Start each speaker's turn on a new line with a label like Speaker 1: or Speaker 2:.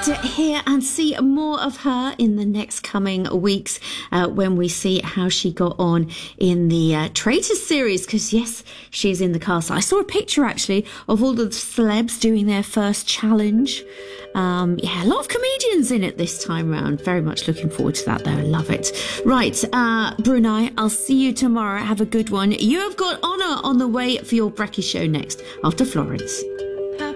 Speaker 1: to hear and see more of her in the next coming weeks when we see how she got on in the Traitors series, because yes, she's in the cast. I saw a picture actually of all the celebs doing their first challenge. A lot of comedians in it this time round. Very much looking forward to that though. I love it. Right, Brunei, I'll see you tomorrow. Have a good one. You have got Honor on the way for your Brekkie show next after Florence.